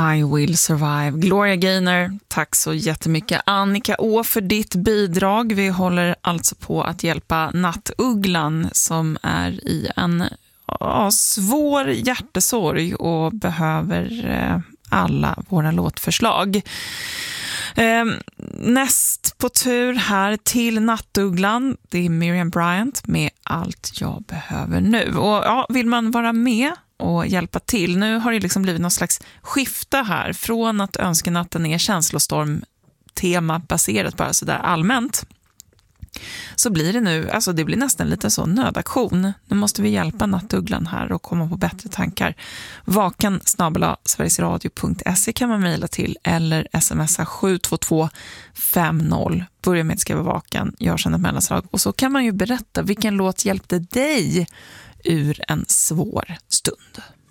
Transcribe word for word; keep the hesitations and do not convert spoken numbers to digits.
I will survive. Gloria Gaynor, tack så jättemycket. Annika Å för ditt bidrag. Vi håller alltså på att hjälpa nattugglan som är i en ja, svår hjärtesorg och behöver eh, alla våra låtförslag. Eh, näst på tur här till nattugglan, det är Miriam Bryant med Allt jag behöver nu. Och ja, vill man vara med och hjälpa till. Nu har det liksom blivit någon slags skifte här från att önskenatten är känslostorm tema baserat bara så där allmänt. Så blir det nu, alltså det blir nästan lite så nödaktion. Nu måste vi hjälpa nattugglan här och komma på bättre tankar. Vakan snabel-a sverigesradio punkt se kan man mejla till eller smsa sju två två fem noll. Börja med att skriva vakan, gör sedan ett mellanslag. Och så kan man ju berätta vilken låt hjälpte dig ur en svår stund.